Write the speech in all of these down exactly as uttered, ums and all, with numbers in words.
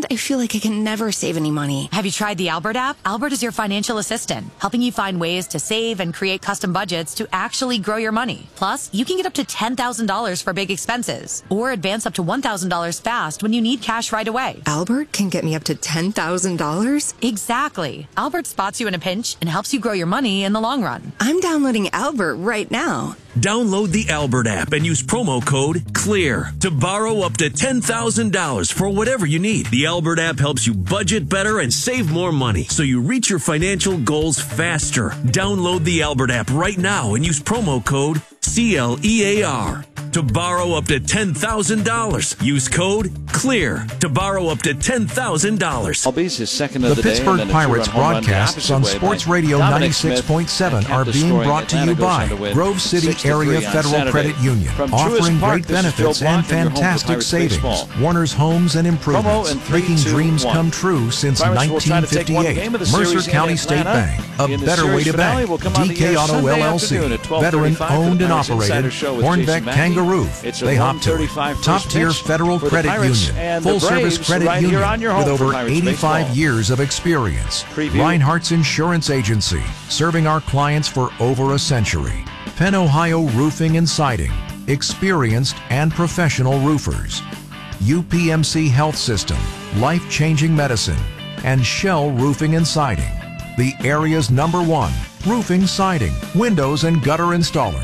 I feel like I can never save any money. Have you tried the Albert app? Albert is your financial assistant, helping you find ways to save and create custom budgets to actually grow your money. Plus, you can get up to ten thousand dollars for big expenses or advance up to one thousand dollars fast when you need cash right away. Albert can get me up to ten thousand dollars? Exactly. Albert spots you in a pinch and helps you grow your money in the long run. I'm downloading Albert right now. Download the Albert app and use promo code CLEAR to borrow up to ten thousand dollars for whatever you need. The Albert app helps you budget better and save more money so you reach your financial goals faster. Download the Albert app right now and use promo code C L E A R to borrow up to ten thousand dollars. Use code CLEAR to borrow up to ten thousand dollars. Albies is second of The the, Pittsburgh day, and then a Pirates two-run home run the broadcasts opposite on way Sports by Radio Dominic ninety-six point seven Smith, are and being scoring brought to Atlanta you goes by on to win Grove City six to three Area on Federal Saturday. Credit Union, From offering Truist Park, great this is benefits Joe and Block, and your home for fantastic Pirates savings. baseball. Warner's Homes and Improvements, Promo in three, making two, dreams one. come true since Pirates will try nineteen to take one game of the fifty-eight. series Mercer in County State Atlanta. Bank, a In the better way series to finale bank. will come on D the K air Auto Sunday L L C, afternoon at twelve veteran thirty-five for the owned and Pirates Insider operated. Show with Hornbeck Jason Mackey. Kangaroo. It's a They hop to one it. thirty-five first Top tier pitch Federal for the Credit Pirates Union, and the full service Braves credit right here union on your with home for over Pirates eighty-five baseball. years of experience. Preview. Reinhardt's Insurance Agency, serving our clients for over a century. Penn Ohio Roofing and Siding, experienced and professional roofers. U P M C Health System, life-changing medicine, and Shell Roofing and Siding, the area's number one roofing, siding, windows, and gutter installer.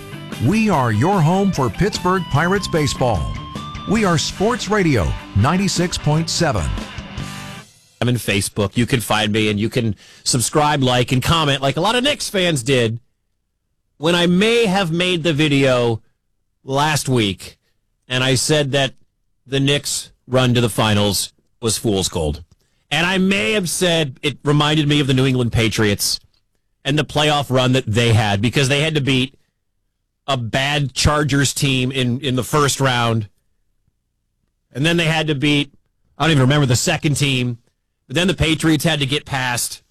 We are your home for Pittsburgh Pirates baseball. We are Sports Radio ninety-six point seven. I'm in Facebook. You can find me and you can subscribe, like, and comment like a lot of Knicks fans did when I may have made the video last week and I said that the Knicks run to the finals was fool's gold. And I may have said it reminded me of the New England Patriots and the playoff run that they had because they had to beat a bad Chargers team in, in the first round. And then they had to beat, I don't even remember the second team. But then the Patriots had to get past,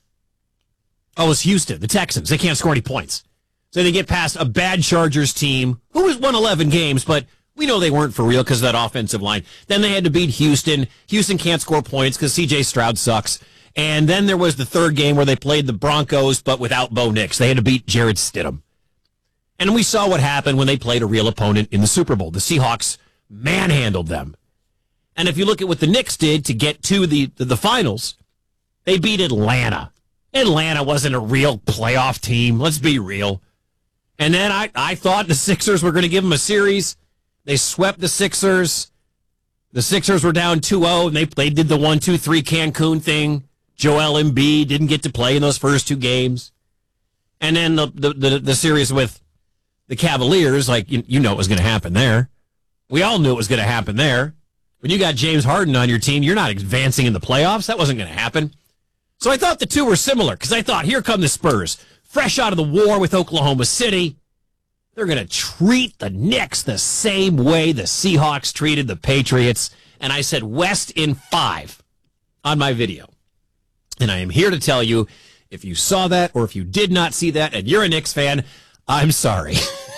oh, it was Houston, the Texans. They can't score any points. So they get past a bad Chargers team who has won eleven games, but we know they weren't for real because of that offensive line. Then they had to beat Houston. Houston can't score points because C J Stroud sucks. And then there was the third game where they played the Broncos, but without Bo Nix. They had to beat Jarrett Stidham. And we saw what happened when they played a real opponent in the Super Bowl. The Seahawks manhandled them. And if you look at what the Knicks did to get to the, the, the finals, they beat Atlanta. Atlanta wasn't a real playoff team. Let's be real. And then I, I thought the Sixers were going to give them a series. They swept the Sixers. The Sixers were down two oh, and they, they did the one two three Cancun thing. Joel Embiid didn't get to play in those first two games. And then the, the, the, the series with the Cavaliers, like, you, you know what was going to happen there. We all knew it was going to happen there. When you got James Harden on your team, you're not advancing in the playoffs. That wasn't going to happen. So I thought the two were similar because I thought, here come the Spurs. Fresh out of the war with Oklahoma City. They're going to treat the Knicks the same way the Seahawks treated the Patriots. And I said West in five on my video. And I am here to tell you, if you saw that or if you did not see that and you're a Knicks fan, I'm sorry.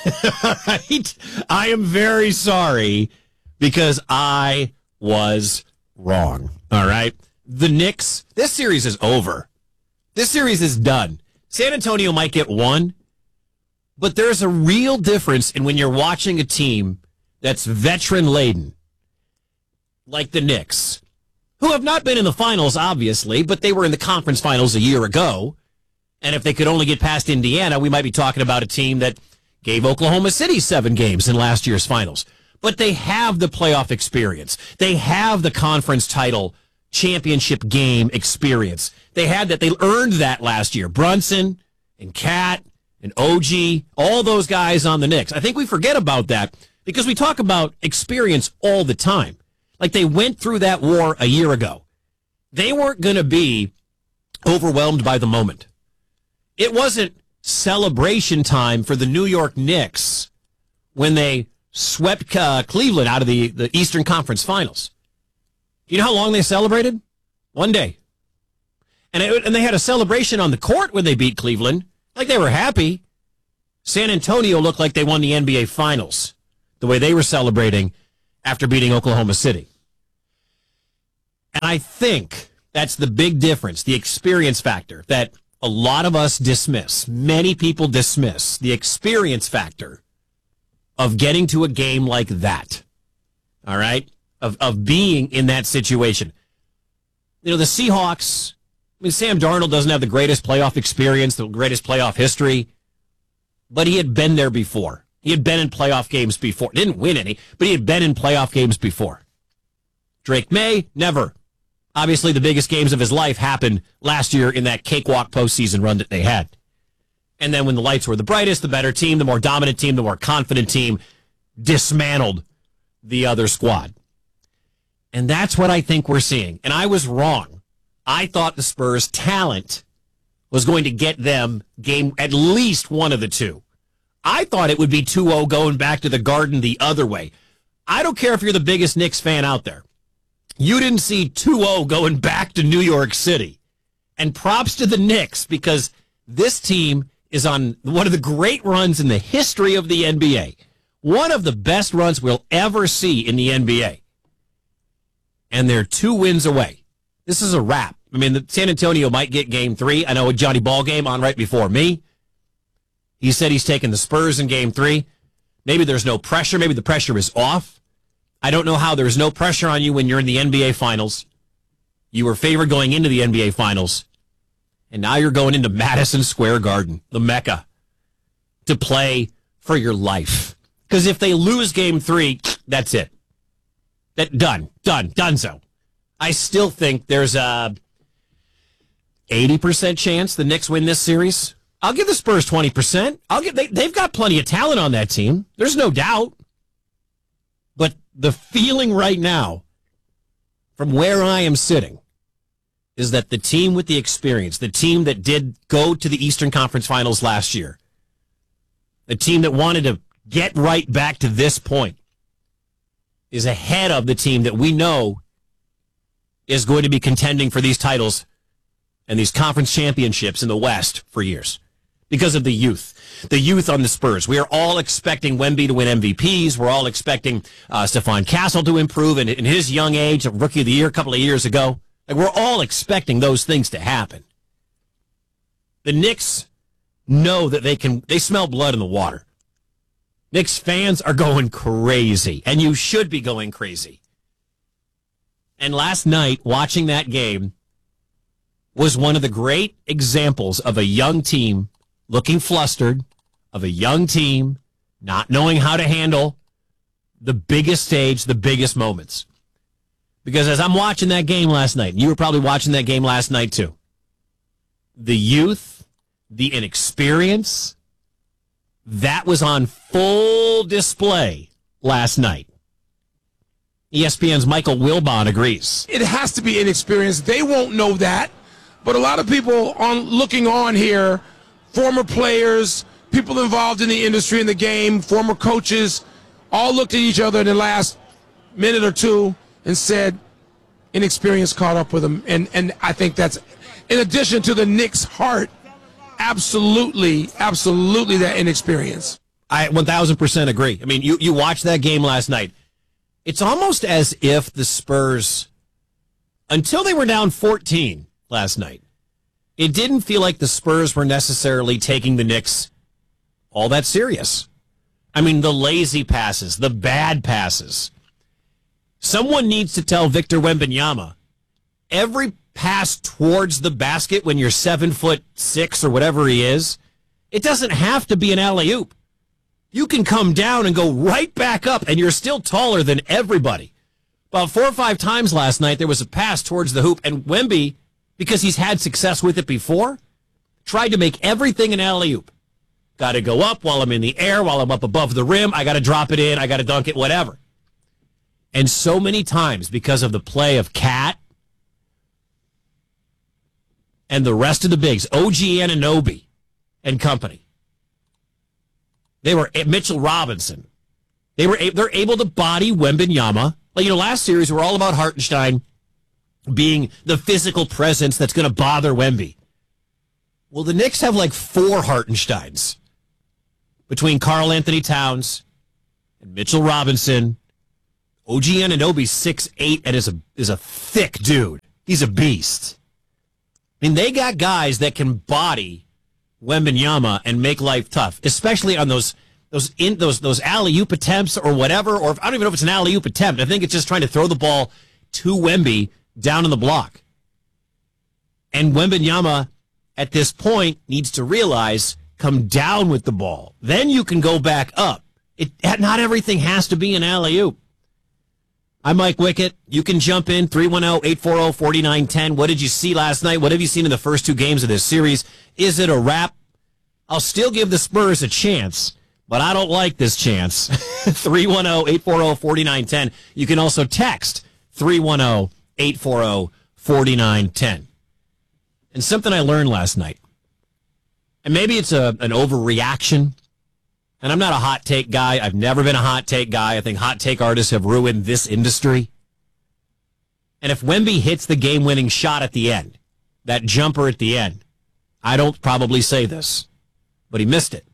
Right? I am very sorry. Because I was wrong. All right? The Knicks, this series is over. This series is done. San Antonio might get one, but there's a real difference in when you're watching a team that's veteran-laden, like the Knicks, who have not been in the finals, obviously, but they were in the conference finals a year ago. And if they could only get past Indiana, we might be talking about a team that gave Oklahoma City seven games in last year's finals. But they have the playoff experience. They have the conference title championship game experience. They had that. They earned that last year. Brunson and Cat and O G, all those guys on the Knicks. I think we forget about that because we talk about experience all the time. Like they went through that war a year ago. They weren't going to be overwhelmed by the moment. It wasn't celebration time for the New York Knicks when they swept uh, Cleveland out of the, the Eastern Conference Finals. You know how long they celebrated? One day. And, it, and they had a celebration on the court when they beat Cleveland. Like they were happy. San Antonio looked like they won the N B A Finals, the way they were celebrating after beating Oklahoma City. And I think that's the big difference, the experience factor that a lot of us dismiss. Many people dismiss the experience factor of getting to a game like that. All right? Of, of being in that situation. You know, the Seahawks, I mean, Sam Darnold doesn't have the greatest playoff experience, the greatest playoff history, but he had been there before. He had been in playoff games before. Didn't win any, but he had been in playoff games before. Drake May, never. Obviously, the biggest games of his life happened last year in that cakewalk postseason run that they had. And then when the lights were the brightest, the better team, the more dominant team, the more confident team dismantled the other squad. And that's what I think we're seeing. And I was wrong. I thought the Spurs' talent was going to get them game at least one of the two. I thought it would be two oh going back to the Garden the other way. I don't care if you're the biggest Knicks fan out there. You didn't see two oh going back to New York City. And props to the Knicks, because this team is on one of the great runs in the history of the N B A. One of the best runs we'll ever see in the N B A. And they're two wins away. This is a wrap. I mean, the San Antonio might get game three. I know a Johnny Ball game on right before me. He said he's taking the Spurs in game three. Maybe there's no pressure. Maybe the pressure is off. I don't know how there's no pressure on you when you're in the N B A Finals. You were favored going into the N B A Finals. And now you're going into Madison Square Garden, the Mecca, to play for your life. Because if they lose game three, that's it. That done, done, donezo. I still think there's a eighty percent chance the Knicks win this series. I'll give the Spurs twenty percent. I'll give they, they've got plenty of talent on that team. There's no doubt. But the feeling right now, from where I am sitting, is that the team with the experience, the team that did go to the Eastern Conference Finals last year, the team that wanted to get right back to this point, is ahead of the team that we know is going to be contending for these titles and these conference championships in the West for years because of the youth. The youth on the Spurs. We are all expecting Wemby to win M V Ps. We're all expecting uh, Stephon Castle to improve in, in his young age, a Rookie of the Year a couple of years ago. Like, we're all expecting those things to happen. The Knicks know that they can, they smell blood in the water. Knicks fans are going crazy, and you should be going crazy. And last night, watching that game was one of the great examples of a young team looking flustered, of a young team not knowing how to handle the biggest stage, the biggest moments. Because as I'm watching that game last night, and you were probably watching that game last night too, the youth, the inexperience, that was on full display last night. E S P N's Michael Wilbon agrees. It has to be inexperience. They won't know that. But a lot of people on looking on here, former players, people involved in the industry, in the game, former coaches, all looked at each other in the last minute or two and said, inexperience caught up with them. And, and I think that's, in addition to the Knicks' heart, absolutely, absolutely that inexperience. I one thousand percent agree. I mean, you, you watched that game last night. It's almost as if the Spurs, until they were down fourteen last night, it didn't feel like the Spurs were necessarily taking the Knicks all that serious. I mean, the lazy passes, the bad passes. Someone needs to tell Victor Wembanyama, every pass towards the basket when you're seven foot six or whatever he is, it doesn't have to be an alley-oop. You can come down and go right back up, and you're still taller than everybody. About four or five times last night, there was a pass towards the hoop, and Wemby, because he's had success with it before, tried to make everything an alley-oop. Got to go up while I'm in the air, while I'm up above the rim. I got to drop it in. I got to dunk it, whatever. And so many times, because of the play of Cat and the rest of the bigs, O G Anunoby and company, they were Mitchell Robinson. They were they're able to body Wembanyama. Like, you know, last series we were all about Hartenstein being the physical presence that's going to bother Wemby. Well, the Knicks have like four Hartensteins between Karl Anthony Towns and Mitchell Robinson, O G Anunoby's six eight and is a is a thick dude. He's a beast. I mean, they got guys that can body Wembanyama and make life tough, especially on those those in those those alley-oop attempts or whatever. Or if, I don't even know if it's an alley-oop attempt. I think it's just trying to throw the ball to Wemby down in the block. And Wembanyama, at this point, needs to realize, come down with the ball. Then you can go back up. It not everything has to be an alley-oop. I'm Mike Wickett. You can jump in, three one zero, eight four zero, four nine one zero. What did you see last night? What have you seen in the first two games of this series? Is it a wrap? I'll still give the Spurs a chance, but I don't like this chance. three one zero, eight four zero, four nine one zero. You can also text three one zero, eight four zero, four nine one zero. And something I learned last night, and maybe it's a an overreaction, and I'm not a hot take guy. I've never been a hot take guy. I think hot take artists have ruined this industry. And if Wemby hits the game-winning shot at the end, that jumper at the end, I don't probably say this, but he missed it.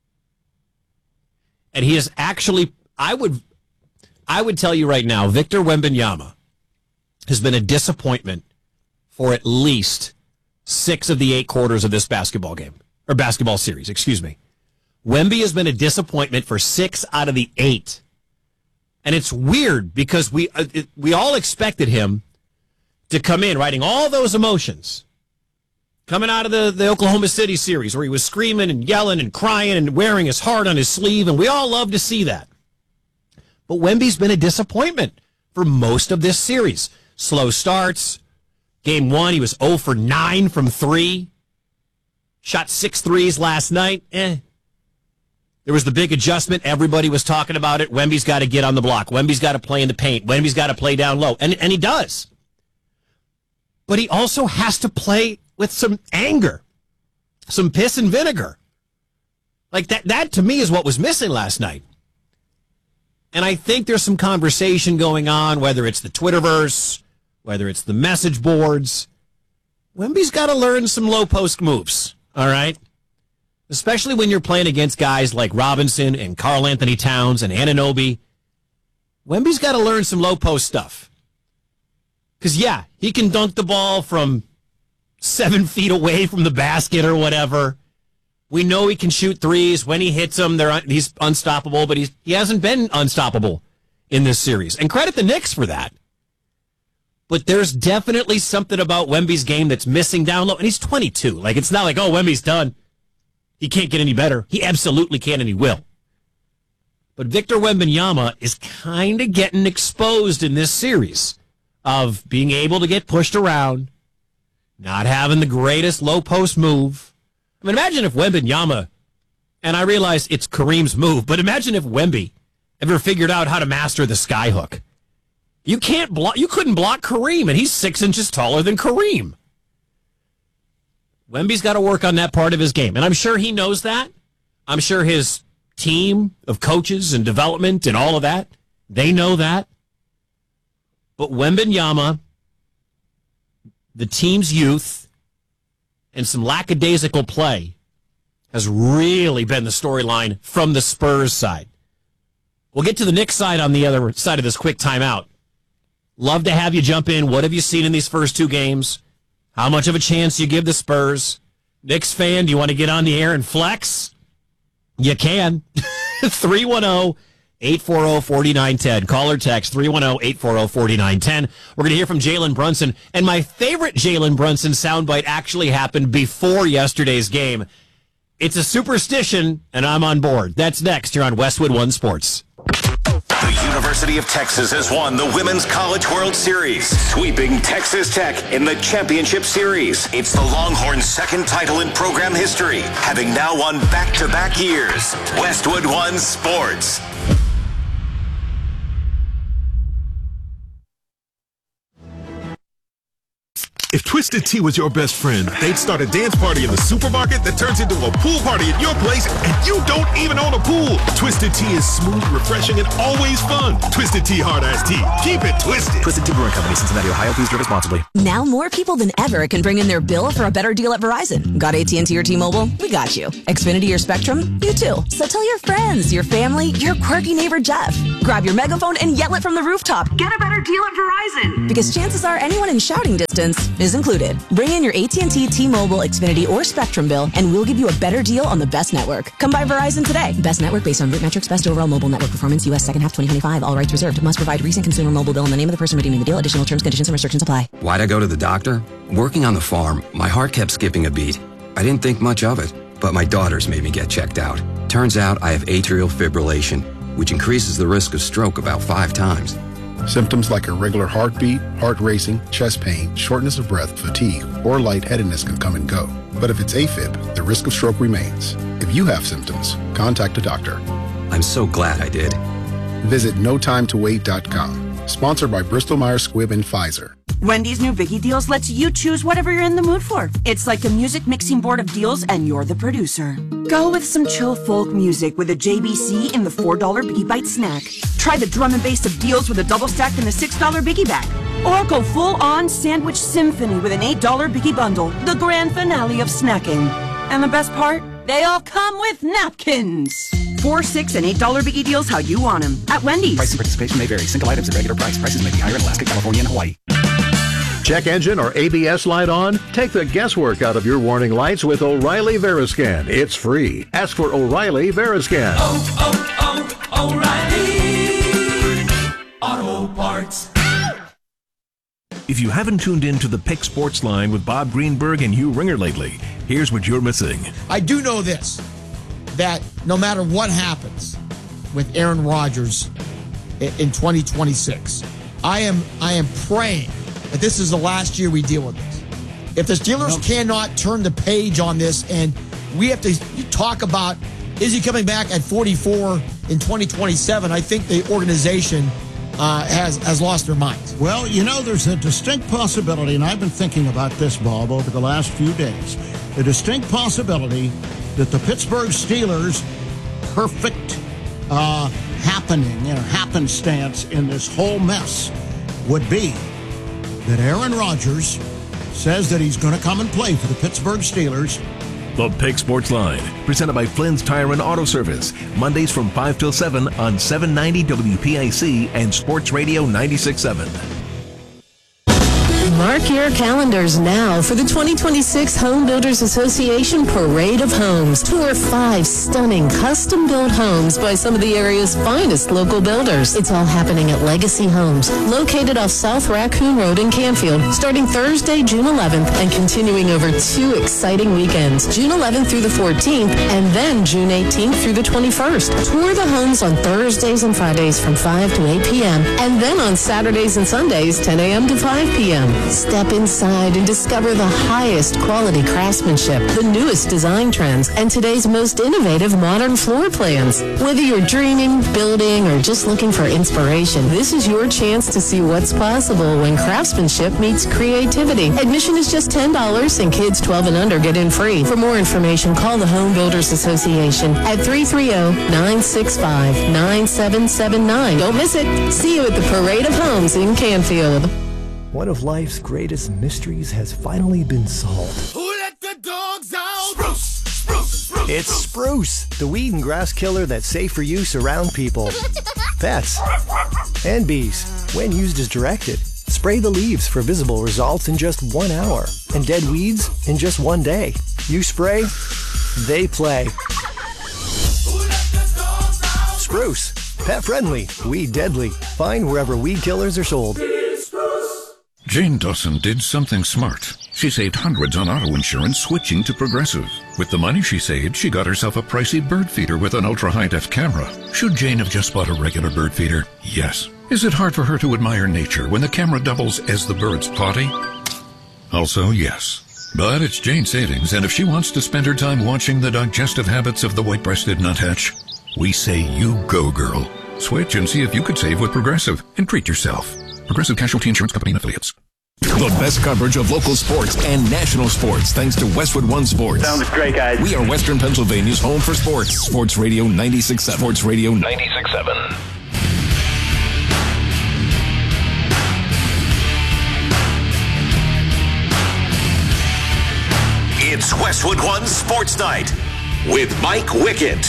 And he is actually, I would, I would tell you right now, Victor Wembanyama has been a disappointment for at least six of the eight quarters of this basketball game, or basketball series, excuse me. Wemby has been a disappointment for six out of the eight. And it's weird because we uh, it, we all expected him to come in writing all those emotions. Coming out of the, the Oklahoma City series where he was screaming and yelling and crying and wearing his heart on his sleeve, and we all love to see that. But Wemby's been a disappointment for most of this series. Slow starts. Game one, he was zero for nine from three. Shot six threes last night. Eh. There was the big adjustment. Everybody was talking about it. Wemby's got to get on the block. Wemby's got to play in the paint. Wemby's got to play down low. And, and he does. But he also has to play with some anger, some piss and vinegar. Like that, that to me is what was missing last night. And I think there's some conversation going on, whether it's the Twitterverse, whether it's the message boards. Wemby's got to learn some low post moves, all right? Especially when you're playing against guys like Robinson and Karl Anthony Towns and Anunoby. Wemby's got to learn some low post stuff. Because, yeah, he can dunk the ball from seven feet away from the basket or whatever. We know he can shoot threes. When he hits them, they're un- he's unstoppable, but he's, he hasn't been unstoppable in this series. And credit the Knicks for that. But there's definitely something about Wemby's game that's missing down low. And he's twenty-two. Like, it's not like, oh, Wemby's done. He can't get any better. He absolutely can, and he will. But Victor Wembanyama is kind of getting exposed in this series of being able to get pushed around, not having the greatest low-post move. I mean, imagine if Wembanyama, and I realize it's Kareem's move, but imagine if Wemby ever figured out how to master the skyhook. You can't block. You couldn't block Kareem, and he's six inches taller than Kareem. Wemby's got to work on that part of his game, and I'm sure he knows that. I'm sure his team of coaches and development and all of that, they know that. But Wembanyama, the team's youth, and some lackadaisical play has really been the storyline from the Spurs side. We'll get to the Knicks side on the other side of this quick timeout. Love to have you jump in. What have you seen in these first two games? How much of a chance do you give the Spurs? Knicks fan, do you want to get on the air and flex? You can. three one zero, eight four zero, four nine one zero. Call or text three one zero, eight four zero, four nine one zero. We're going to hear from Jalen Brunson. And my favorite Jalen Brunson soundbite actually happened before yesterday's game. It's a superstition, and I'm on board. That's next here on Westwood One Sports. The University of Texas has won the Women's College World Series, sweeping Texas Tech in the championship series. It's the Longhorns' second title in program history, having now won back-to-back years. Westwood One Sports. If Twisted Tea was your best friend, they'd start a dance party in the supermarket that turns into a pool party at your place, and you don't even own a pool. Twisted Tea is smooth, refreshing, and always fun. Twisted Tea Hard Iced Tea. Keep it twisted. Twisted Tea Brewing Company, Cincinnati, Ohio. Please drink responsibly. Now more people than ever can bring in their bill for a better deal at Verizon. Got A T and T or T-Mobile? We got you. Xfinity or Spectrum? You too. So tell your friends, your family, your quirky neighbor Jeff. Grab your megaphone and yell it from the rooftop. Get a better deal at Verizon. Because chances are anyone in shouting distance is included. Bring in your A T and T, T-Mobile, Xfinity, or Spectrum bill, and we'll give you a better deal on the best network. Come by Verizon today. Best network based on root metrics, best overall mobile network performance, U S second half twenty twenty-five. All rights reserved. Must provide recent consumer mobile bill and the name of the person redeeming the deal. Additional terms, conditions, and restrictions apply. Why'd I go to the doctor? Working on the farm, my heart kept skipping a beat. I didn't think much of it, but my daughters made me get checked out. Turns out I have atrial fibrillation, which increases the risk of stroke about five times. Symptoms like irregular heartbeat, heart racing, chest pain, shortness of breath, fatigue, or lightheadedness can come and go. But if it's AFib, the risk of stroke remains. If you have symptoms, contact a doctor. I'm so glad I did. Visit no time to wait dot com. Sponsored by Bristol Myers Squibb and Pfizer. Wendy's new Biggie Deals lets you choose whatever you're in the mood for. It's like a music mixing board of deals, and you're the producer. Go with some chill folk music with a J B C in the four dollar Biggie Bite snack. Try the drum and bass of deals with a double stack in the six dollar Biggie Bag. Or go full-on sandwich symphony with an eight dollar Biggie Bundle, the grand finale of snacking. And the best part? They all come with napkins. Four, six, and eight dollar Biggie Deals how you want them at Wendy's. Price and participation may vary. Single items at regular price. Prices may be higher in Alaska, California, and Hawaii. Check engine or A B S light on? Take the guesswork out of your warning lights with O'Reilly Veriscan. It's free. Ask for O'Reilly Veriscan. Oh, oh, oh, O'Reilly Auto Parts. If you haven't tuned in to the Pick Sports Line with Bob Greenberg and Hugh Ringer lately, here's what you're missing. I do know this, that no matter what happens with Aaron Rodgers in twenty twenty-six, I am I am praying that this is the last year we deal with this. If the Steelers nope. cannot turn the page on this, and we have to talk about, is he coming back at forty-four in twenty twenty-seven, I think the organization uh, has, has lost their minds. Well, you know, there's a distinct possibility, and I've been thinking about this, Bob, over the last few days, a distinct possibility that the Pittsburgh Steelers' perfect uh, happening, you know, happenstance in this whole mess would be that Aaron Rodgers says that he's going to come and play for the Pittsburgh Steelers. The Pick Sports Line, presented by Flynn's Tire and Auto Service, Mondays from five till seven on seven ninety W P I C and Sports Radio ninety-six point seven. Mark your calendars now for the twenty twenty-six Home Builders Association Parade of Homes. Tour five stunning custom-built homes by some of the area's finest local builders. It's all happening at Legacy Homes, located off South Raccoon Road in Canfield, starting Thursday, June eleventh, and continuing over two exciting weekends, June eleventh through the fourteenth, and then June eighteenth through the twenty-first. Tour the homes on Thursdays and Fridays from five to eight p.m., and then on Saturdays and Sundays, ten a.m. to five p.m. Step inside and discover the highest quality craftsmanship, the newest design trends, and today's most innovative modern floor plans. Whether you're dreaming, building, or just looking for inspiration, this is your chance to see what's possible when craftsmanship meets creativity. Admission is just ten dollars, and kids twelve and under get in free. For more information, call the Home Builders Association at three three zero, nine six five, nine seven seven nine. Don't miss it. See you at the Parade of Homes in Canfield. One of life's greatest mysteries has finally been solved. Who let the dogs out? Spruce, spruce, spruce. It's Spruce, the weed and grass killer that's safe for use around people, pets, and bees. When used as directed, spray the leaves for visible results in just one hour, and dead weeds in just one day. You spray, they play. Spruce, pet friendly, weed deadly. Find wherever weed killers are sold. Jane Dawson did something smart. She saved hundreds on auto insurance switching to Progressive. With the money she saved, she got herself a pricey bird feeder with an ultra-high-def camera. Should Jane have just bought a regular bird feeder? Yes. Is it hard for her to admire nature when the camera doubles as the bird's potty? Also, yes. But it's Jane's savings, and if she wants to spend her time watching the digestive habits of the white-breasted nuthatch, we say you go, girl. Switch and see if you could save with Progressive and treat yourself. Progressive Casualty Insurance Company and Affiliates. The best coverage of local sports and national sports thanks to Westwood One Sports. Sounds great, guys. We are Western Pennsylvania's home for sports. Sports Radio ninety-six point seven. Sports Radio ninety-six point seven. It's Westwood One Sports Night with Mike Wickett.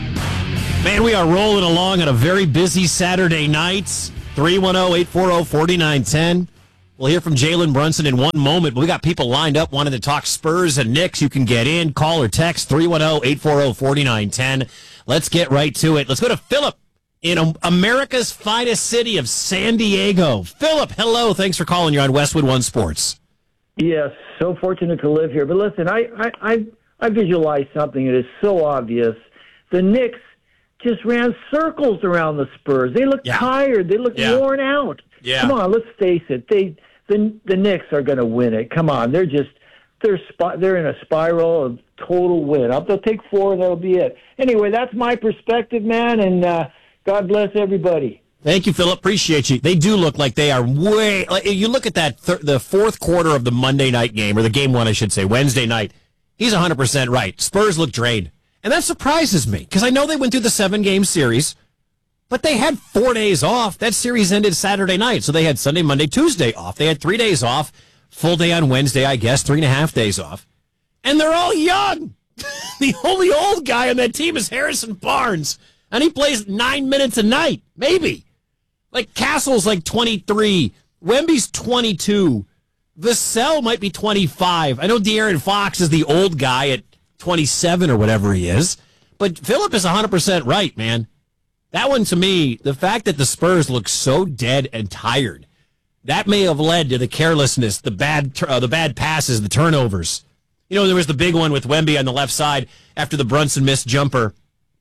Man, we are rolling along on a very busy Saturday night. three one zero, eight four zero, four nine one zero. We'll hear from Jalen Brunson in one moment, but we got people lined up wanting to talk Spurs and Knicks. You can get in, call or text three one zero, eight four zero, four nine one zero. Let's get right to it. Let's go to Philip in America's finest city of San Diego. Philip, hello. Thanks for calling. You're on Westwood One Sports. Yes, so fortunate to live here. But listen, I, I, I, I visualize something that is so obvious. The Knicks just ran circles around the Spurs. They look yeah. tired. They look yeah. worn out. Yeah. Come on, let's face it. They the the Knicks are going to win it. Come on, they're just they're spi- they're in a spiral of total win. They'll take four, and that'll be it. Anyway, that's my perspective, man. And uh, God bless everybody. Thank you, Philip. Appreciate you. They do look like they are way. Like, you look at that th- the fourth quarter of the Monday night game, or the game one, I should say, Wednesday night. He's one hundred percent right. Spurs look drained. And that surprises me, because I know they went through the seven-game series, but they had four days off. That series ended Saturday night, so they had Sunday, Monday, Tuesday off. They had three days off, full day on Wednesday, I guess, three and a half days off. And they're all young. The only old guy on that team is Harrison Barnes, and he plays nine minutes a night, maybe. Like, Castle's like twenty-three. Wemby's twenty-two. Vassell might be twenty-five. I know De'Aaron Fox is the old guy at twenty-seven or whatever he is. But Philip is one hundred percent right, man. That one, to me, the fact that the Spurs look so dead and tired, that may have led to the carelessness, the bad uh, the bad passes, the turnovers. You know, there was the big one with Wemby on the left side after the Brunson missed jumper.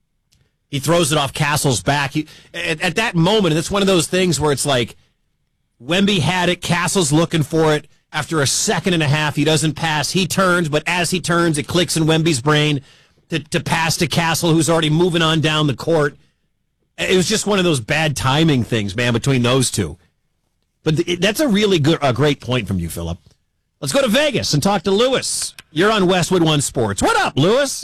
He throws it off Castle's back. He, at, at that moment, it's one of those things where it's like, Wemby had it, Castle's looking for it. After a second and a half, he doesn't pass. He turns, but as he turns, it clicks in Wemby's brain to, to pass to Castle, who's already moving on down the court. It was just one of those bad timing things, man, between those two. But th- that's a really good, a great point from you, Philip. Let's go to Vegas and talk to Lewis. You're on Westwood One Sports. What up, Lewis?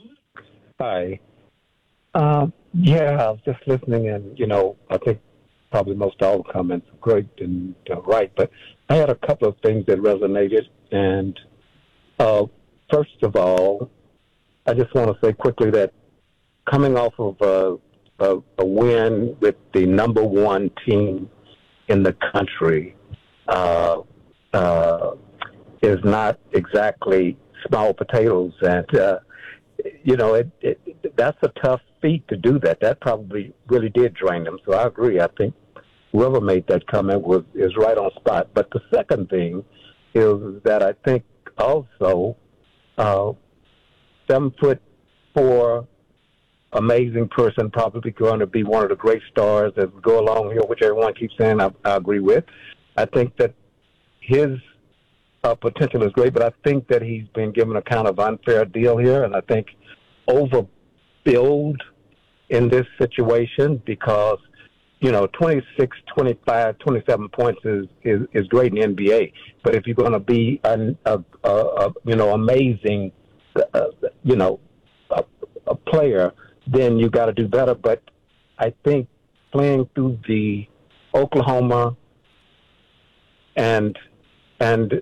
Hi. Uh, yeah, I was just listening, and, you know, I think probably most all the comments are great and uh, right, but I had a couple of things that resonated. And uh, first of all, I just want to say quickly that coming off of a, a, a win with the number one team in the country uh, uh, is not exactly small potatoes. And, uh, you know, it, it, that's a tough feat to do that. That probably really did drain them. So I agree. I think whoever made that comment was is right on spot. But the second thing is that I think also uh, seven foot four, amazing person, probably going to be one of the great stars as we go along here, which everyone keeps saying I, I agree with. I think that his uh, potential is great, but I think that he's been given a kind of unfair deal here, and I think overbilled in this situation because, you know, twenty-six, twenty-five, twenty-seven points is, is, is great in the N B A. But if you're going to be, a, a, a, a, you know, amazing, uh, you know, a, a player, then you got to do better. But I think playing through the Oklahoma and and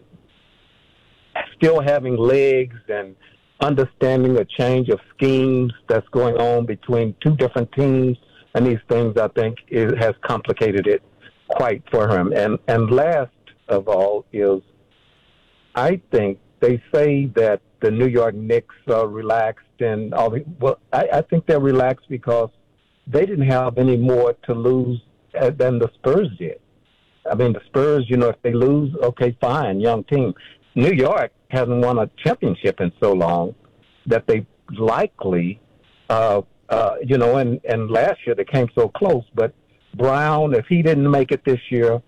still having legs and understanding a change of schemes that's going on between two different teams and these things, I think, it has complicated it quite for him. And and last of all is, I think they say that the New York Knicks are relaxed and all. The, well, I, I think they're relaxed because they didn't have any more to lose than the Spurs did. I mean, the Spurs, you know, if they lose, okay, fine, young team. New York hasn't won a championship in so long that they likely, uh, uh, you know, and, and last year they came so close. But Brown, if he didn't make it this year,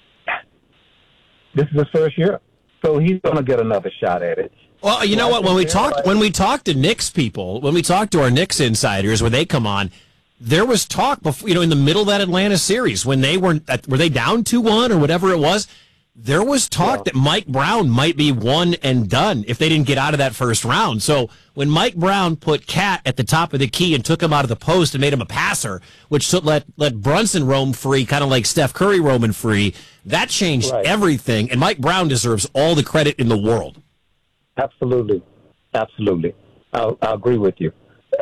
this is his first year, so he's going to get another shot at it. Well, you know what? When we talked, when we talked to Knicks people, when we talked to our Knicks insiders, when they come on, there was talk before, you know, in the middle of that Atlanta series when they were were they down two one or whatever it was. there was talk Yeah. that Mike Brown might be one and done if they didn't get out of that first round. So when Mike Brown put Cat at the top of the key and took him out of the post and made him a passer, which let let Brunson roam free, kind of like Steph Curry roaming free, that changed Right. everything. And Mike Brown deserves all the credit in the world. Absolutely. Absolutely. I'll, I'll agree with you.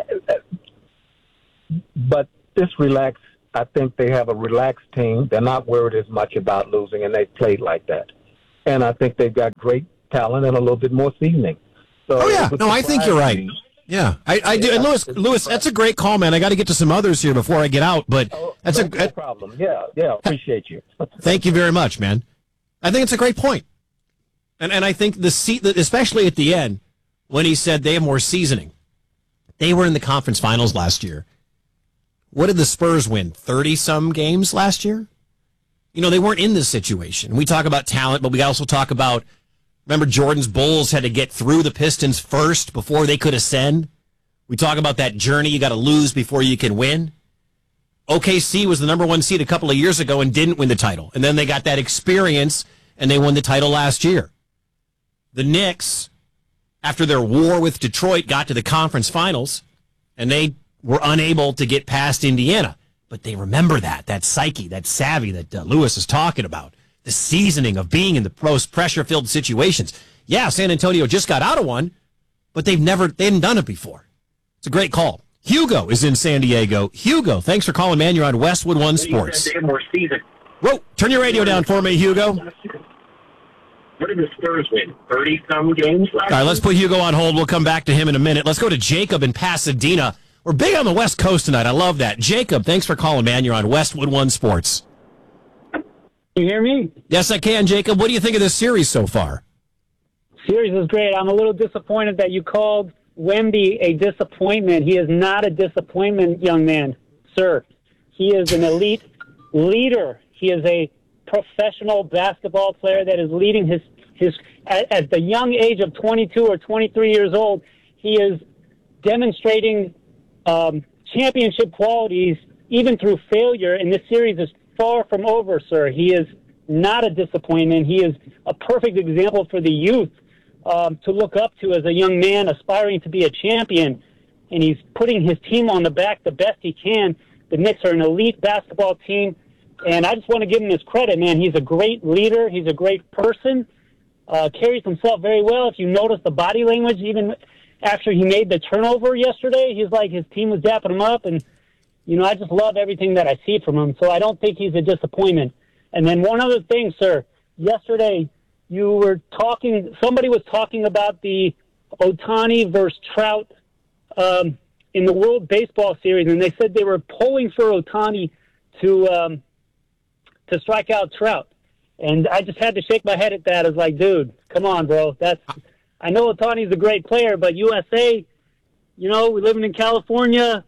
But this relaxed, I think they have a relaxed team. They're not worried as much about losing, and they played like that. And I think they've got great talent and a little bit more seasoning. So Oh, yeah. it would No, I think you're surprise right. me. Yeah, I, I do. And Lewis, Lewis, that's a great call, man. I got to get to some others here before I get out, but that's no, a no problem. Yeah, yeah, appreciate you. Thank you very much, man. I think it's a great point. And and I think the seat, especially at the end, when he said they have more seasoning. They were in the conference finals last year. What did the Spurs win? thirty-some games last year? You know, they weren't in this situation. We talk about talent, but we also talk about, remember Jordan's Bulls had to get through the Pistons first before they could ascend? We talk about that journey. You got to lose before you can win. O K C was the number one seed a couple of years ago and didn't win the title. And then they got that experience, and they won the title last year. The Knicks, after their war with Detroit, got to the conference finals, and they were unable to get past Indiana. But they remember that, that psyche, that savvy that uh, Lewis is talking about, the seasoning of being in the most pressure-filled situations. Yeah, San Antonio just got out of one, but they've never, they hadn't done it before. It's a great call. Hugo is in San Diego. Hugo, thanks for calling, man. You're on Westwood One Sports. Whoa, turn your radio down for me, Hugo. What did the Spurs win? thirty-some games last All right, let's put Hugo on hold. We'll come back to him in a minute. Let's go to Jacob in Pasadena. We're big on the West Coast tonight. I love that. Jacob, thanks for calling, man. You're on Westwood One Sports. Can you hear me? Yes, I can, Jacob. What do you think of this series so far? Series is great. I'm a little disappointed that you called Wemby a disappointment. He is not a disappointment, young man, sir. He is an elite leader. He is a professional basketball player that is leading his his at, at the young age of twenty-two or twenty-three years old. He is demonstrating um, championship qualities even through failure, and this series is far from over, sir. He is not a disappointment. He is a perfect example for the youth um, to look up to as a young man aspiring to be a champion, and he's putting his team on the back the best he can. The Knicks are an elite basketball team, and I just want to give him his credit, man. He's a great leader. He's a great person, uh, carries himself very well. If you notice the body language, even after he made the turnover yesterday, he's like his team was dapping him up, and you know, I just love everything that I see from him, so I don't think he's a disappointment. And then one other thing, sir. Yesterday, you were talking, somebody was talking about the Ohtani versus Trout um, in the World Baseball Series, and they said they were pulling for Ohtani to um, to strike out Trout. And I just had to shake my head at that. I was like, dude, come on, bro. That's I know Ohtani's a great player, but U S A, you know, we're living in California.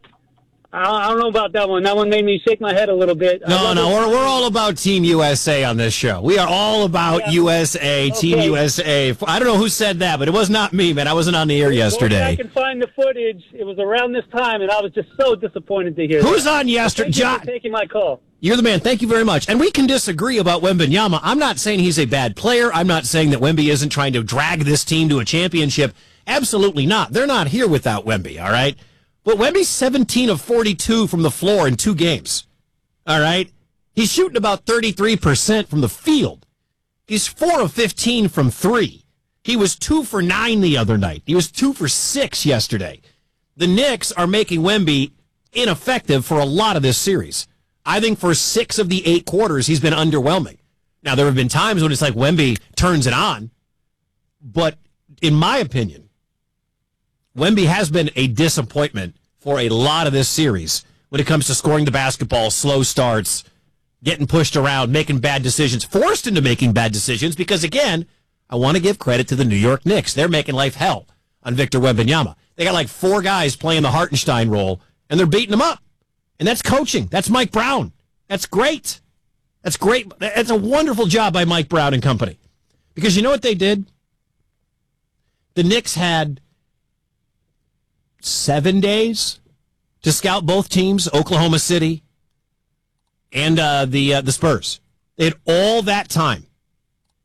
I don't know about that one. That one made me shake my head a little bit. No, no, we're we're all about Team U S A on this show. We are all about yeah. U S A, okay. Team U S A. I don't know who said that, but it was not me, man. I wasn't on the air yesterday. Well, I can find the footage. It was around this time, and I was just so disappointed to hear Who's that. on yesterday? Thank you for taking my call. You're the man. Thank you very much. And we can disagree about Wembanyama. I'm not saying he's a bad player. I'm not saying that Wemby isn't trying to drag this team to a championship. Absolutely not. They're not here without Wemby, all right? But Wemby's seventeen of forty-two from the floor in two games. All right? He's shooting about thirty-three percent from the field. He's four of fifteen from three. He was two for nine the other night. He was two for six yesterday. The Knicks are making Wemby ineffective for a lot of this series. I think for six of the eight quarters, he's been underwhelming. Now, there have been times when it's like Wemby turns it on. But in my opinion, Wemby has been a disappointment for a lot of this series when it comes to scoring the basketball, slow starts, getting pushed around, making bad decisions, forced into making bad decisions because, again, I want to give credit to the New York Knicks. They're making life hell on Victor Wembanyama. They got like four guys playing the Hartenstein role, and they're beating him up. And that's coaching. That's Mike Brown. That's great. That's great. That's a wonderful job by Mike Brown and company. Because you know what they did? The Knicks had seven days to scout both teams, Oklahoma City and uh, the uh, the Spurs. They had all that time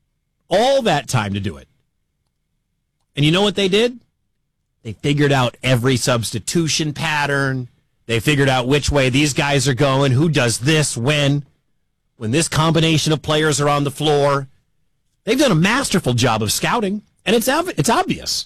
all that time to do it. And you know what they did? They figured out every substitution pattern. They figured out which way these guys are going, who does this when, when this combination of players are on the floor. They've done a masterful job of scouting, and it's it's obvious.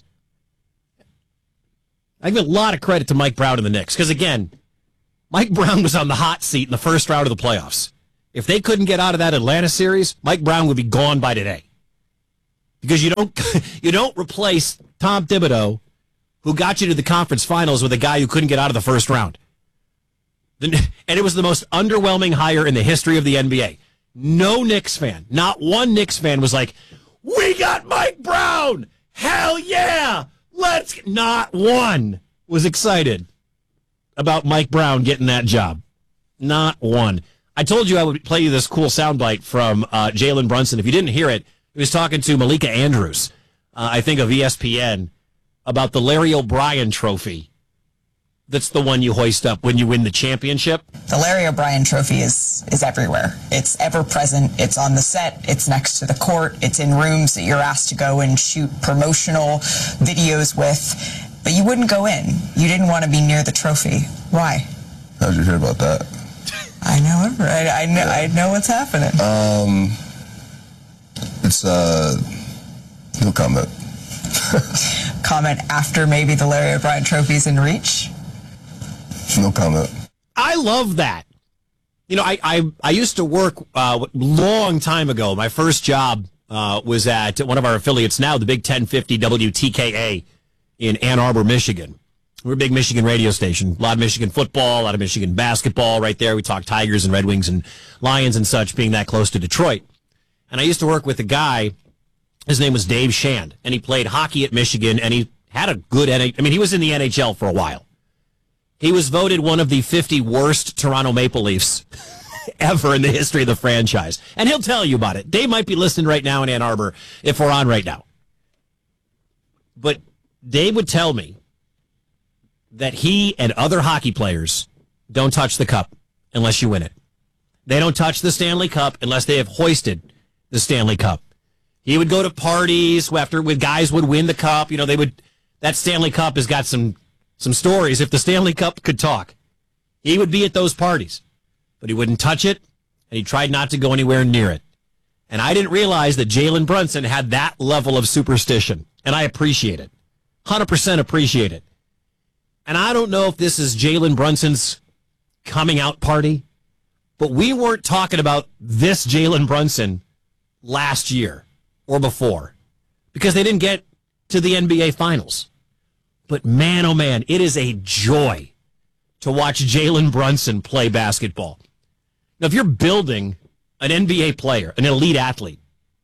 I give a lot of credit to Mike Brown and the Knicks, because, again, Mike Brown was on the hot seat in the first round of the playoffs. If they couldn't get out of that Atlanta series, Mike Brown would be gone by today. Because you don't you don't replace Tom Thibodeau, who got you to the conference finals, with a guy who couldn't get out of the first round. And it was the most underwhelming hire in the history of the N B A. No Knicks fan, not one Knicks fan was like, we got Mike Brown! Hell yeah! Let's... Not one was excited about Mike Brown getting that job. Not one. I told you I would play you this cool soundbite from uh, Jalen Brunson. If you didn't hear it, he was talking to Malika Andrews, uh, I think of E S P N, about the Larry O'Brien trophy. That's the one you hoist up when you win the championship. The Larry O'Brien trophy is is everywhere. It's ever present. It's on the set. It's next to the court. It's in rooms that you're asked to go and shoot promotional videos with. But you wouldn't go in. You didn't want to be near the trophy. Why? How'd you hear about that? I know it. Right? I know. I know what's happening. Um, it's uh, no comment. Comment after maybe the Larry O'Brien trophy's in reach. No comment. I love that. You know, I I, I used to work a uh, long time ago. My first job uh, was at one of our affiliates now, the Big ten fifty W T K A in Ann Arbor, Michigan. We're a big Michigan radio station. A lot of Michigan football, a lot of Michigan basketball right there. We talk Tigers and Red Wings and Lions and such, being that close to Detroit. And I used to work with a guy, his name was Dave Shand, and he played hockey at Michigan, and he had a good N H L. I mean, he was in the N H L for a while. He was voted one of the fifty worst Toronto Maple Leafs ever in the history of the franchise. And he'll tell you about it. Dave might be listening right now in Ann Arbor if we're on right now. But Dave would tell me that he and other hockey players don't touch the cup unless you win it. They don't touch the Stanley Cup unless they have hoisted the Stanley Cup. He would go to parties after when guys would win the cup. You know, they would. That Stanley Cup has got some some stories. If the Stanley Cup could talk, he would be at those parties, but he wouldn't touch it, and he tried not to go anywhere near it. And I didn't realize that Jalen Brunson had that level of superstition, and I appreciate it, one hundred percent appreciate it. And I don't know if this is Jalen Brunson's coming out party, but we weren't talking about this Jalen Brunson last year or before because they didn't get to the N B A Finals. But man, oh man, it is a joy to watch Jalen Brunson play basketball. Now, if you're building an N B A player, an elite athlete,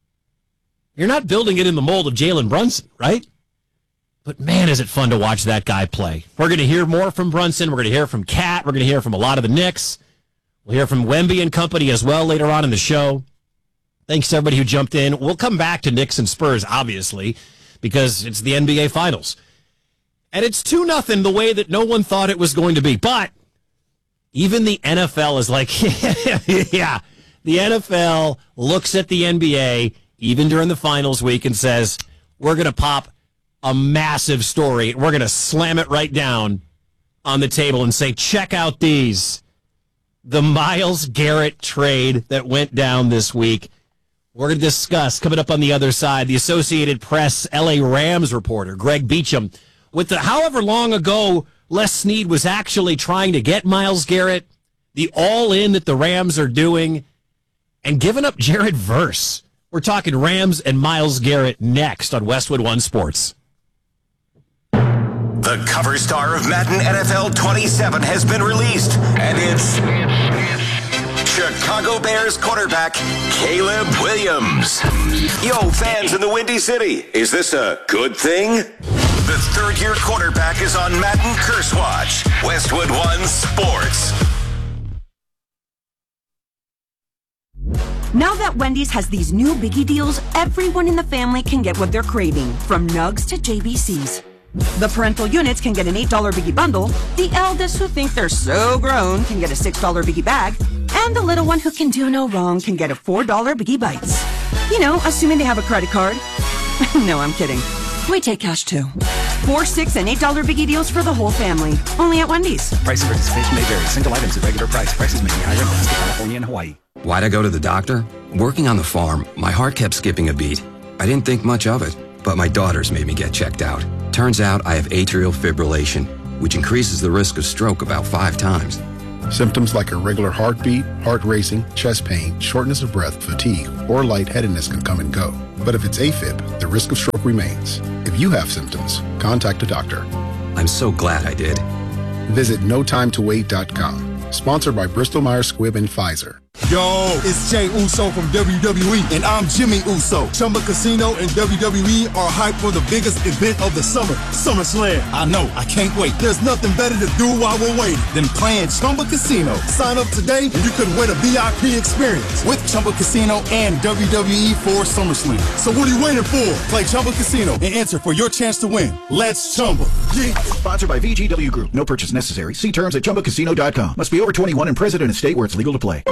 you're not building it in the mold of Jalen Brunson, right? But man, is it fun to watch that guy play. We're going to hear more from Brunson. We're going to hear from Kat. We're going to hear from a lot of the Knicks. We'll hear from Wemby and company as well later on in the show. Thanks to everybody who jumped in. We'll come back to Knicks and Spurs, obviously, because it's the N B A Finals. And it's two nothing the way that no one thought it was going to be. But even the N F L is like, yeah, the N F L looks at the N B A, even during the finals week, and says, we're going to pop a massive story. We're going to slam it right down on the table and say, check out these. The Myles Garrett trade that went down this week. We're going to discuss, coming up on the other side, the Associated Press L A Rams reporter, Greg Beacham, with the however long ago Les Snead was actually trying to get Myles Garrett, the all-in that the Rams are doing, and giving up Jared Verse. We're talking Rams and Myles Garrett next on Westwood One Sports. The cover star of Madden N F L twenty-seven has been released, and it's Chicago Bears quarterback Caleb Williams. Yo, fans in the Windy City, is this a good thing? The third-year quarterback is on Madden Curse Watch. Westwood One Sports. Now that Wendy's has these new biggie deals, everyone in the family can get what they're craving, from nugs to J B Cs. The parental units can get an eight dollar biggie bundle, the eldest who think they're so grown can get a six dollar biggie bag, and the little one who can do no wrong can get a four dollar biggie bites. You know, assuming they have a credit card. No, I'm kidding. We take cash too. Four, six, and eight dollar biggie deals for the whole family. Only at Wendy's. Price of participation may vary. Single items at regular price. Prices may be higher in Alaska, California, and Hawaii. Why'd I go to the doctor? Working on the farm, my heart kept skipping a beat. I didn't think much of it, but my daughters made me get checked out. Turns out I have atrial fibrillation, which increases the risk of stroke about five times. Symptoms like irregular heartbeat, heart racing, chest pain, shortness of breath, fatigue, or lightheadedness can come and go. But if it's AFib, the risk of stroke remains. If you have symptoms, contact a doctor. I'm so glad I did. Visit no time to wait dot com. Sponsored by Bristol Myers Squibb and Pfizer. Yo, it's Jey Uso from W W E, and I'm Jimmy Uso. Chumba Casino and W W E are hyped for the biggest event of the summer, SummerSlam. I know, I can't wait. There's nothing better to do while we're waiting than playing Chumba Casino. Sign up today and you could win a V I P experience with Chumba Casino and W W E for SummerSlam. So what are you waiting for? Play Chumba Casino and enter for your chance to win. Let's Chumba. Yeah. Sponsored by V G W Group. No purchase necessary. See terms at chumba casino dot com. Must be over twenty-one and present in a state where it's legal to play.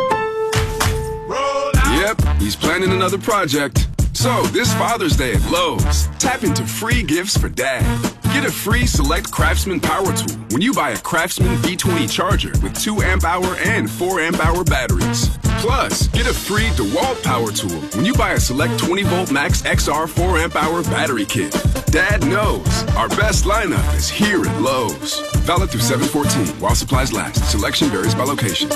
Yep, he's planning another project. So, this Father's Day at Lowe's, tap into free gifts for Dad. Get a free Select Craftsman power tool when you buy a Craftsman V twenty charger with two amp hour and four amp hour batteries. Plus, get a free DeWalt power tool when you buy a Select twenty volt Max X R four amp hour battery kit. Dad knows our best lineup is here at Lowe's. Valid through seven fourteen while supplies last. Selection varies by location.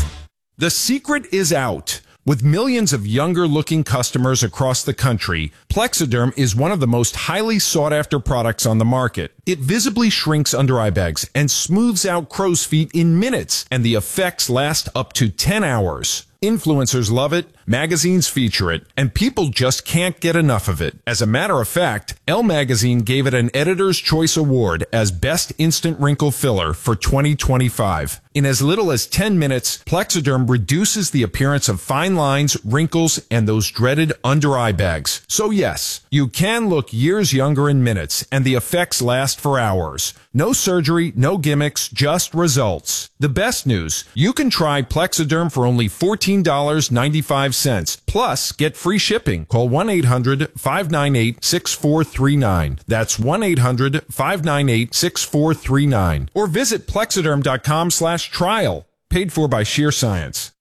The secret is out. With millions of younger-looking customers across the country, Plexiderm is one of the most highly sought-after products on the market. It visibly shrinks under-eye bags and smooths out crow's feet in minutes, and the effects last up to ten hours. Influencers love it, magazines feature it, and people just can't get enough of it. As a matter of fact, Elle Magazine gave it an Editor's Choice Award as Best Instant Wrinkle Filler for twenty twenty-five. In as little as ten minutes, Plexiderm reduces the appearance of fine lines, wrinkles, and those dreaded under-eye bags. So yes, you can look years younger in minutes, and the effects last for hours. No surgery, no gimmicks, just results. The best news, you can try Plexiderm for only fourteen dollars and ninety-five cents. Plus, get free shipping. Call one eight hundred five nine eight six four three nine. That's one eight hundred five nine eight six four three nine. Or visit plexiderm.com slash trial. Paid for by Sheer Science.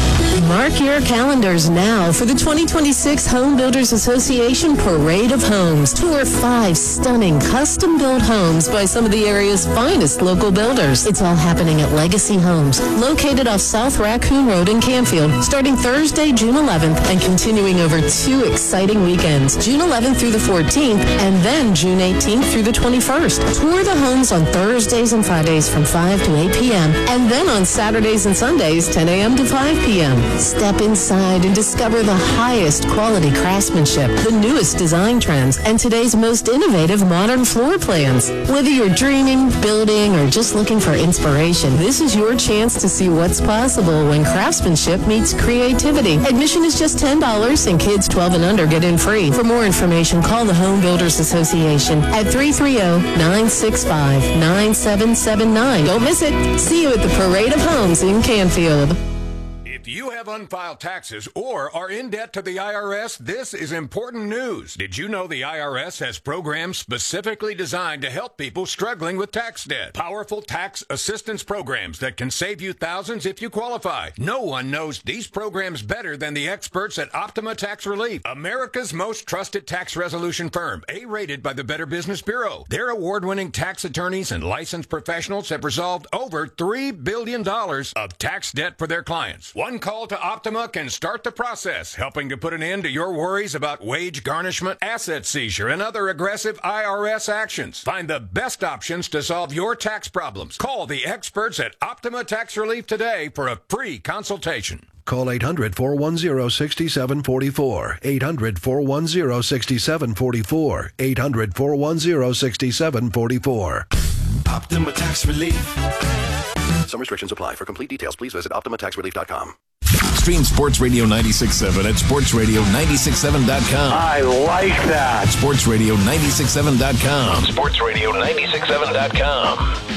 Mark your calendars now for the twenty twenty-six Home Builders Association Parade of Homes. Tour five stunning custom-built homes by some of the area's finest local builders. It's all happening at Legacy Homes, located off South Raccoon Road in Canfield, starting Thursday, June eleventh, and continuing over two exciting weekends, June eleventh through the fourteenth, and then June eighteenth through the twenty-first. Tour the homes on Thursdays and Fridays from five to eight p.m., and then on Saturdays and Sundays, ten a.m. to five p.m. Step inside and discover the highest quality craftsmanship, the newest design trends, and today's most innovative modern floor plans. Whether you're dreaming, building, or just looking for inspiration, this is your chance to see what's possible when craftsmanship meets creativity. Admission is just ten dollars, and kids twelve and under get in free. For more information, call the Home Builders Association at three three zero, nine six five, nine seven seven nine. Don't miss it. See you at the Parade of Homes in Canfield. If you have unfiled taxes or are in debt to the I R S, this is important news. Did you know the I R S has programs specifically designed to help people struggling with tax debt? Powerful tax assistance programs that can save you thousands if you qualify. No one knows these programs better than the experts at Optima Tax Relief, America's most trusted tax resolution firm, A-rated by the Better Business Bureau. Their award-winning tax attorneys and licensed professionals have resolved over three billion dollars of tax debt for their clients. One call to Optima can start the process, helping to put an end to your worries about wage garnishment, asset seizure, and other aggressive I R S actions. Find the best options to solve your tax problems. Call the experts at Optima Tax Relief today for a free consultation. Call eight hundred, four one zero, six seven four four. eight hundred, four one zero, six seven four four. eight hundred, four one zero, six seven four four. Optima Tax Relief. Some restrictions apply. For complete details, please visit optima tax relief dot com. Stream Sports Radio ninety-six point seven at sports radio nine six seven dot com. I like that. sports radio nine six seven dot com. sports radio nine six seven dot com.